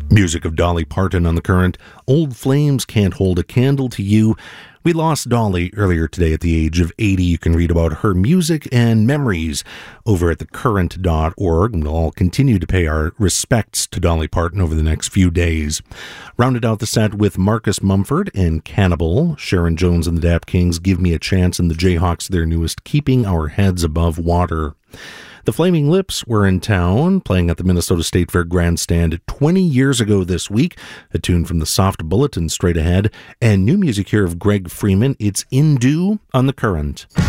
Music of Dolly Parton on the Current. Old Flames Can't Hold a Candle to You. We lost Dolly earlier today at the age of 80. You can read about her music and memories over at thecurrent.org, and we'll all continue to pay our respects to Dolly Parton over the next few days. Rounded out the set with Marcus Mumford and Cannibal, Sharon Jones and the Dap Kings, Give Me a Chance, and the Jayhawks, their newest, Keeping Our Heads Above Water. The Flaming Lips were in town, playing at the Minnesota State Fair Grandstand 20 years ago this week. A tune from the Soft Bulletin straight ahead, and new music here of Greg Freeman. It's Indu on the Current.